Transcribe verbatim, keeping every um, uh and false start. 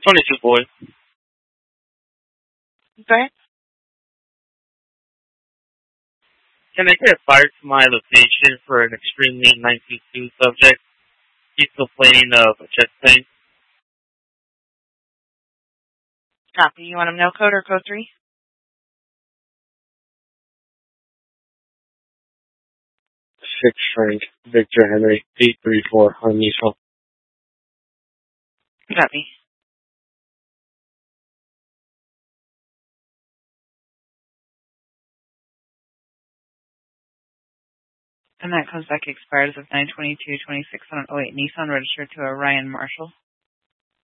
twenty-two boy. Go ahead. Can I get fired to my location for an extremely nine two two subject? He's complaining of a chest pain. Copy. You want him no code or code three? Six Frank, Victor Henry, eight three four on Nissan. Copy. And that comes back expired as of nine twenty-two twenty-six on an oh eight Nissan registered to a Ryan Marshall.